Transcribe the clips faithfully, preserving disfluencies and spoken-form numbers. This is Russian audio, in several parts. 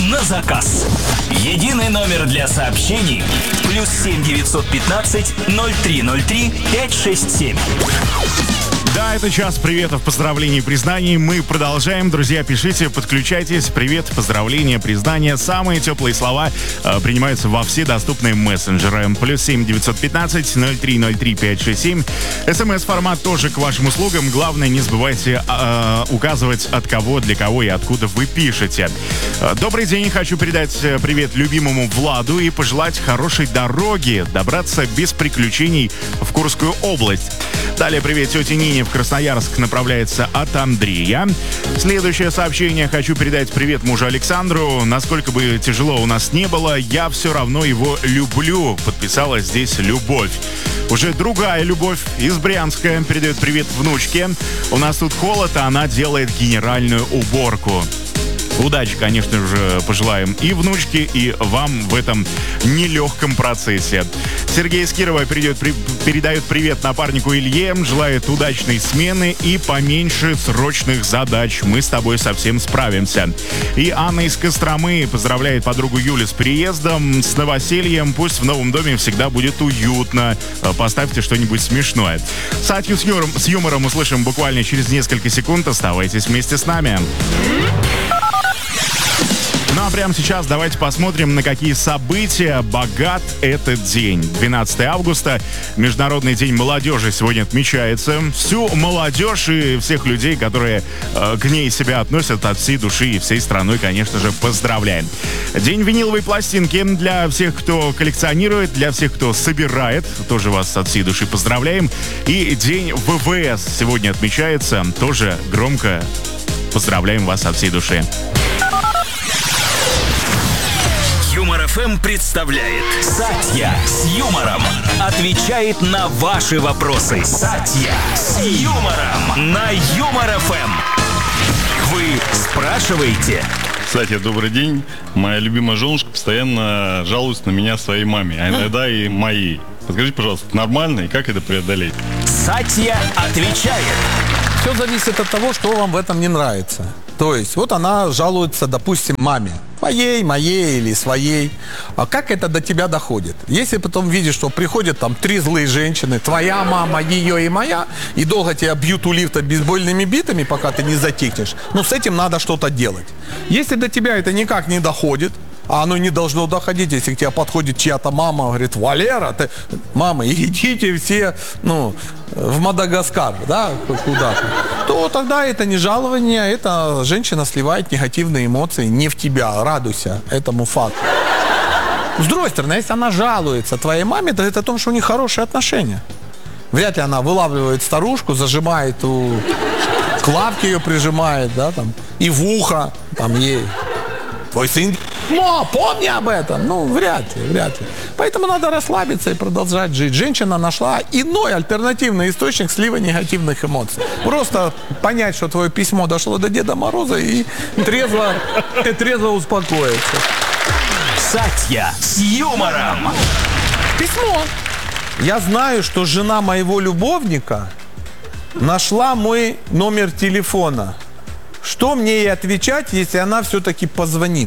на заказ. Единый номер для сообщений плюс семь девятьсот пятнадцать ноль три ноль три пять шесть семь. Да, это час приветов, поздравлений, признаний. Мы продолжаем. Друзья, пишите, подключайтесь. Привет, поздравления, признания. Самые теплые слова э, принимаются во все доступные мессенджеры. Плюс семь девятьсот пятнадцать ноль три ноль три пять шесть семь. СМС-формат тоже к вашим услугам. Главное, не забывайте э, указывать, от кого, для кого и откуда вы пишете. Э, добрый день. Хочу передать привет любимому Владу и пожелать хорошей дороги. Добраться без приключений в Курскую область. Далее привет тете Нине в Красноярск направляется от Андрея. Следующее сообщение. Хочу передать привет мужу Александру. Насколько бы тяжело у нас не было, я все равно его люблю. Подписала здесь Любовь. Уже другая Любовь из Брянска передает привет внучке. У нас тут холод, а она делает генеральную уборку. Удачи, конечно же, пожелаем и внучке, и вам в этом нелегком процессе. Сергей из Кирова передает, при, передает привет напарнику Илье, желает удачной смены и поменьше срочных задач. Мы с тобой совсем справимся. И Анна из Костромы поздравляет подругу Юлю с переездом, с новосельем. Пусть в новом доме всегда будет уютно. Поставьте что-нибудь смешное. Сатью с юмором, с юмором услышим буквально через несколько секунд. Оставайтесь вместе с нами. Ну а прямо сейчас давайте посмотрим, на какие события богат этот день. двенадцатое августа, Международный день молодежи сегодня отмечается. Всю молодежь и всех людей, которые э, к ней себя относят от всей души и всей страной, конечно же, поздравляем. День виниловой пластинки для всех, кто коллекционирует, для всех, кто собирает. Тоже вас от всей души поздравляем. И день ВВС сегодня отмечается. Тоже громко поздравляем вас от всей души. Юмор эф эм представляет Сатья с юмором. Отвечает на ваши вопросы. Сатья с юмором на Юмор эф эм. Вы спрашиваете? Кстати, добрый день. Моя любимая женушка постоянно жалуется на меня своей маме, а иногда и моей. Подскажите, пожалуйста, нормально и как это преодолеть? Сатья отвечает. Все зависит от того, что вам в этом не нравится. То есть, вот она жалуется, допустим, маме. Твоей, моей или своей. А как это до тебя доходит? Если потом видишь, что приходят там три злые женщины, твоя мама, ее и моя, и долго тебя бьют у лифта бейсбольными битами, пока ты не затихнешь, ну, с этим надо что-то делать. Если до тебя это никак не доходит, а оно не должно доходить, если к тебе подходит чья-то мама, говорит: Валера, ты... мама, идите все, ну, в Мадагаскар, да, куда-то, то тогда это не жалование, это женщина сливает негативные эмоции не в тебя, радуйся этому факту. С другой стороны, если она жалуется твоей маме, то это о том, что у них хорошие отношения. Вряд ли она вылавливает старушку, зажимает у... к лавке ее прижимает, да, там, и в ухо, там, ей. Твой сын, но помни об этом. Ну, вряд ли, вряд ли. Поэтому надо расслабиться и продолжать жить. Женщина нашла иной альтернативный источник слива негативных эмоций. Просто понять, что твое письмо дошло до Деда Мороза, и трезво, и трезво успокоиться. Сатья с юмором. Письмо. Я знаю, что жена моего любовника нашла мой номер телефона. Что мне ей отвечать, если она все-таки позвонит?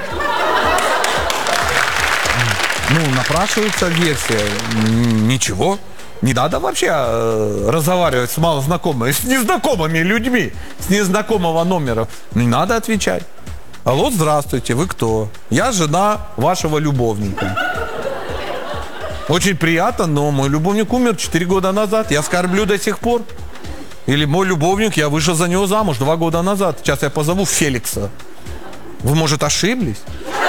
Ну, напрашивается версия. Ничего. Не надо вообще э, разговаривать с малознакомыми, с незнакомыми людьми, с незнакомого номера. Не надо отвечать. Алло, здравствуйте, вы кто? Я жена вашего любовника. Очень приятно, но мой любовник умер четыре года назад. Я скорблю до сих пор. Или мой любовник, я вышел за него замуж два года назад. Сейчас я позову Феликса. Вы, может, ошиблись?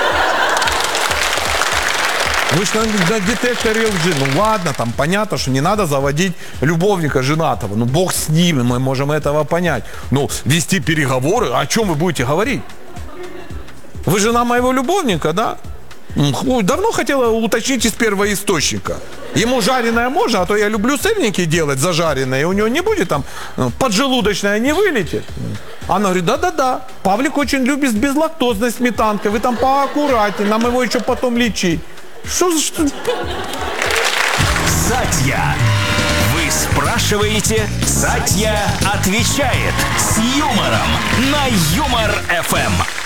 Вы же на, на детекторе лжи. Ну ладно, там понятно, что не надо заводить любовника женатого. Ну бог с ним, мы можем этого понять. Но вести переговоры, о чем вы будете говорить? Вы жена моего любовника, да? Давно хотела уточнить из первого источника. Ему жареное можно, а то я люблю сырники делать зажаренные, и у него не будет там поджелудочная не вылетит. Она говорит: да-да-да, Павлик очень любит с безлактозной сметанкой, вы там поаккуратнее, нам его еще потом лечить. Что за что? Сатья. Вы спрашиваете, Сатья отвечает с юмором на Юмор эф эм.